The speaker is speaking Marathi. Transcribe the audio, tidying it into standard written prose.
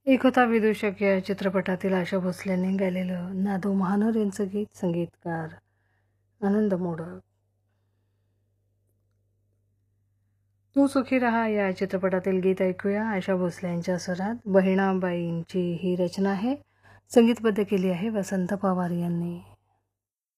एक होता विदूषक या चित्रपटातील आशा भोसलेंनी गायलेलं नादू महानोर यांचं गीत, संगीतकार आनंद मोडक. तू सुखी रहा या चित्रपटातील गीत ऐकूया. आशा भोसले यांच्या स्वरात बहिणाबाईंची ही रचना आहे. संगीतबद्ध केली आहे वसंत पवार यांनी.